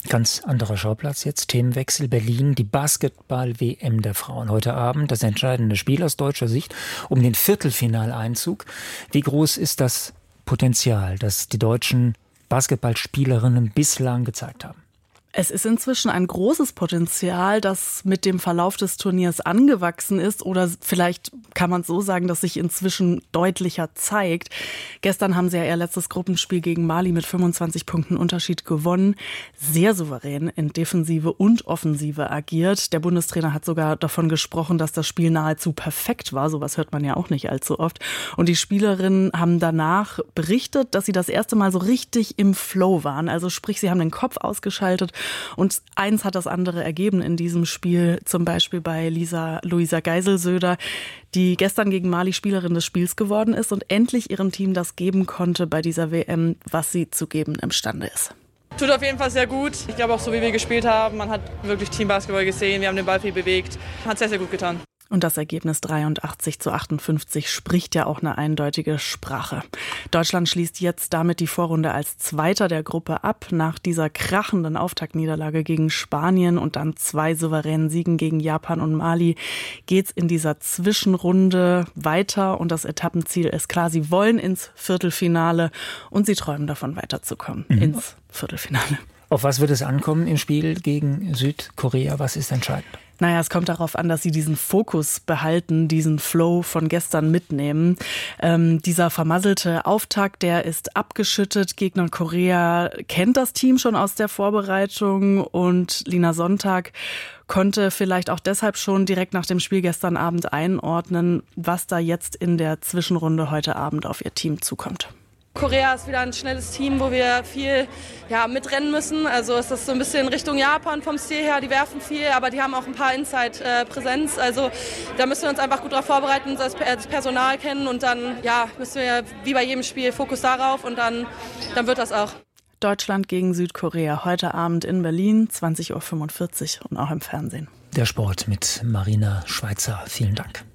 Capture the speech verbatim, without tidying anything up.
Ganz anderer Schauplatz jetzt, Themenwechsel. Berlin, die Basketball-W M der Frauen. Heute Abend das entscheidende Spiel aus deutscher Sicht um den Viertelfinaleinzug. Wie groß ist das Potenzial, das die deutschen Basketballspielerinnen bislang gezeigt haben? Es ist inzwischen ein großes Potenzial, das mit dem Verlauf des Turniers angewachsen ist, oder vielleicht kann man es so sagen, dass sich inzwischen deutlicher zeigt. Gestern haben sie ja ihr letztes Gruppenspiel gegen Mali mit fünfundzwanzig Punkten Unterschied gewonnen. Sehr souverän in Defensive und Offensive agiert. Der Bundestrainer hat sogar davon gesprochen, dass das Spiel nahezu perfekt war. Sowas hört man ja auch nicht allzu oft. Und die Spielerinnen haben danach berichtet, dass sie das erste Mal so richtig im Flow waren. Also sprich, sie haben den Kopf ausgeschaltet. Und eins hat das andere ergeben in diesem Spiel, zum Beispiel bei Lisa, Luisa Geiselsöder, die gestern gegen Mali Spielerin des Spiels geworden ist und endlich ihrem Team das geben konnte bei dieser W M, was sie zu geben imstande ist. Tut auf jeden Fall sehr gut. Ich glaube auch, so wie wir gespielt haben, man hat wirklich Teambasketball gesehen, wir haben den Ball viel bewegt, hat sehr, sehr gut getan. Und das Ergebnis dreiundachtzig zu achtundfünfzig spricht ja auch eine eindeutige Sprache. Deutschland schließt jetzt damit die Vorrunde als Zweiter der Gruppe ab. Nach dieser krachenden Auftaktniederlage gegen Spanien und dann zwei souveränen Siegen gegen Japan und Mali geht's in dieser Zwischenrunde weiter. Und das Etappenziel ist klar, sie wollen ins Viertelfinale und sie träumen davon, weiterzukommen mhm. ins Viertelfinale. Auf was wird es ankommen im Spiel gegen Südkorea? Was ist entscheidend? Naja, es kommt darauf an, dass sie diesen Fokus behalten, diesen Flow von gestern mitnehmen. Ähm, dieser vermasselte Auftakt, der ist abgeschüttet. Gegner Korea kennt das Team schon aus der Vorbereitung und Lina Sonntag konnte vielleicht auch deshalb schon direkt nach dem Spiel gestern Abend einordnen, was da jetzt in der Zwischenrunde heute Abend auf ihr Team zukommt. Korea ist wieder ein schnelles Team, wo wir viel ja, mitrennen müssen. Also es ist so ein bisschen Richtung Japan vom Stil her. Die werfen viel, aber die haben auch ein paar Inside-Präsenz. Also da müssen wir uns einfach gut darauf vorbereiten, das Personal kennen und dann ja, müssen wir wie bei jedem Spiel Fokus darauf und dann, dann wird das auch. Deutschland gegen Südkorea heute Abend in Berlin, zwanzig Uhr fünfundvierzig und auch im Fernsehen. Der Sport mit Marina Schweizer. Vielen Dank.